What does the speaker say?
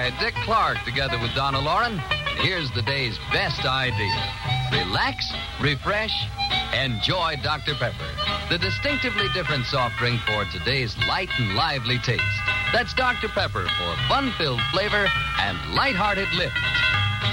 Dick Clark together with Donna Lauren. And here's the day's best idea. Relax, refresh, enjoy Dr. Pepper, the distinctively different soft drink for today's light and lively taste. That's Dr. Pepper for fun-filled flavor and lighthearted lift.